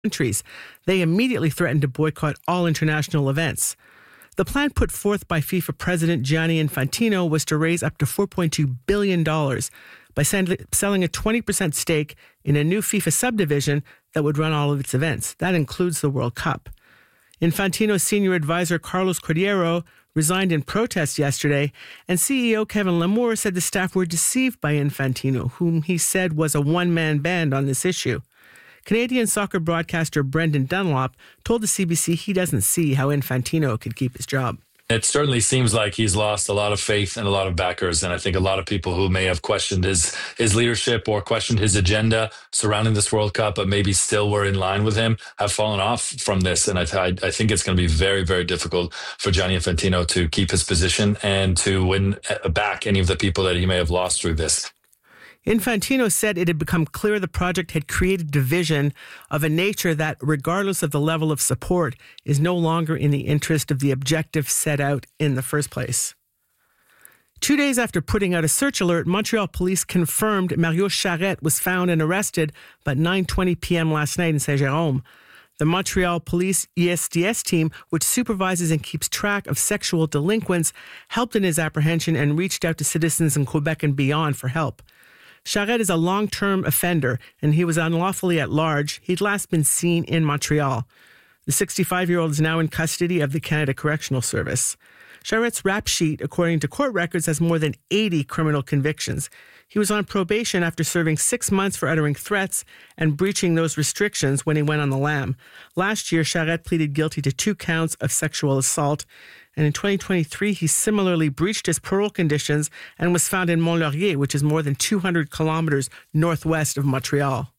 countries. They immediately threatened to boycott all international events. The plan put forth by FIFA President Gianni Infantino was to raise up to $4.2 billion by selling a 20% stake in a new FIFA subdivision that would run all of its events. That includes the World Cup. Infantino's senior advisor Carlos Cordeiro resigned in protest yesterday, and CEO Kevin Lamour said the staff were deceived by Infantino, whom he said was a one-man band on this issue. Canadian soccer broadcaster Brendan Dunlop told the CBC he doesn't see how Infantino could keep his job. It certainly seems like he's lost a lot of faith and a lot of backers. And I think a lot of people who may have questioned his leadership or questioned his agenda surrounding this World Cup, but maybe still were in line with him, have fallen off from this. And I think it's going to be very, very difficult for Gianni Infantino to keep his position and to win back any of the people that he may have lost through this. Infantino said it had become clear the project had created division of a nature that, regardless of the level of support, is no longer in the interest of the objective set out in the first place. 2 days after putting out a search alert, Montreal police confirmed Mario Charette was found and arrested by 9:20 p.m. last night in Saint-Jérôme. The Montreal Police ESDS team, which supervises and keeps track of sexual delinquents, helped in his apprehension and reached out to citizens in Quebec and beyond for help. Charette is a long-term offender, and he was unlawfully at large. He'd last been seen in Montreal. The 65-year-old is now in custody of the Canada Correctional Service. Charrette's rap sheet, according to court records, has more than 80 criminal convictions. He was on probation after serving 6 months for uttering threats and breaching those restrictions when he went on the lam. Last year, Charette pleaded guilty to 2 counts of sexual assault. And in 2023, he similarly breached his parole conditions and was found in Mont-Laurier, which is more than 200 kilometers northwest of Montreal.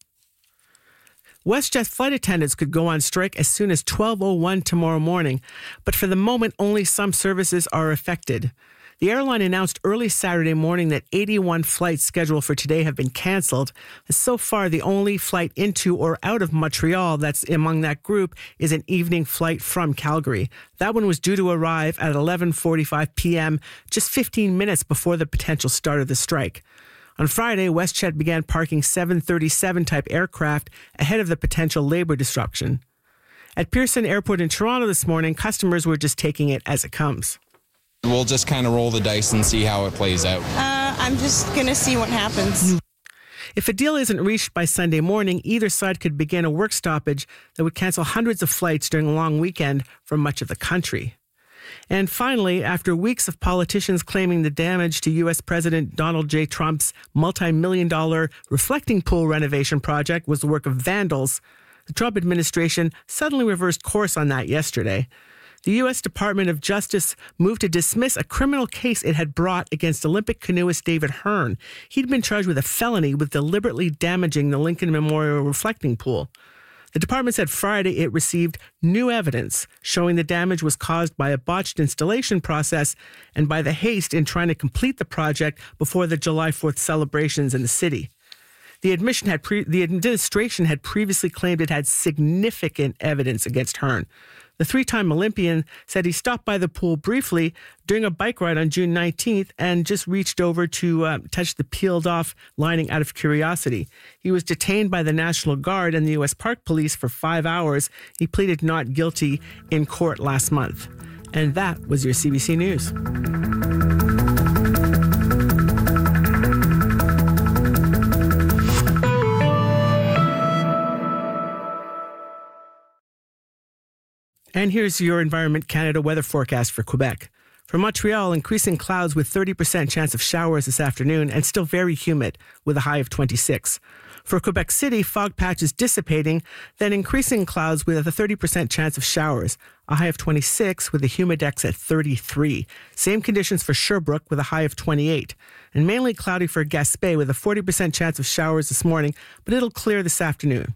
WestJet flight attendants could go on strike as soon as 12:01 tomorrow morning, but for the moment, only some services are affected. The airline announced early Saturday morning that 81 flights scheduled for today have been canceled. So far, the only flight into or out of Montreal that's among that group is an evening flight from Calgary. That one was due to arrive at 11:45 p.m., just 15 minutes before the potential start of the strike. On Friday, WestJet began parking 737-type aircraft ahead of the potential labor disruption. At Pearson Airport in Toronto this morning, customers were just taking it as it comes. We'll just kind of roll the dice and see how it plays out. I'm just going to see what happens. If a deal isn't reached by Sunday morning, either side could begin a work stoppage that would cancel hundreds of flights during a long weekend for much of the country. And finally, after weeks of politicians claiming the damage to U.S. President Donald J. Trump's multi-million-dollar reflecting pool renovation project was the work of vandals, the Trump administration suddenly reversed course on that yesterday. The U.S. Department of Justice moved to dismiss a criminal case it had brought against Olympic canoeist David Hearn. He'd been charged with a felony with deliberately damaging the Lincoln Memorial reflecting pool. The department said Friday it received new evidence showing the damage was caused by a botched installation process and by the haste in trying to complete the project before the July 4th celebrations in the city. The administration had previously claimed it had significant evidence against Hearn. The 3-time Olympian said he stopped by the pool briefly during a bike ride on June 19th and just reached over to touch the peeled-off lining out of curiosity. He was detained by the National Guard and the U.S. Park Police for 5 hours. He pleaded not guilty in court last month. And that was your CBC News. And here's your Environment Canada weather forecast for Quebec. For Montreal, increasing clouds with 30% chance of showers this afternoon and still very humid with a high of 26. For Quebec City, fog patches dissipating, then increasing clouds with a 30% chance of showers, a high of 26 with a humidex at 33. Same conditions for Sherbrooke with a high of 28. And mainly cloudy for Gaspé with a 40% chance of showers this morning, but it'll clear this afternoon.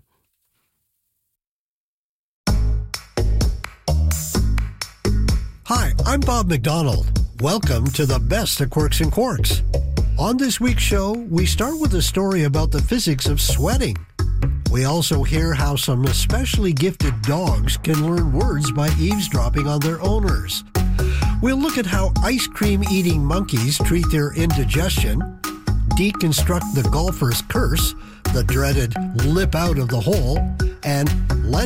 Hi, I'm Bob McDonald. Welcome to the best of Quirks and Quarks. On this week's show, we start with a story about the physics of sweating. We also hear how some especially gifted dogs can learn words by eavesdropping on their owners. We'll look at how ice cream eating monkeys treat their indigestion, deconstruct the golfer's curse, the dreaded lip out of the hole, and let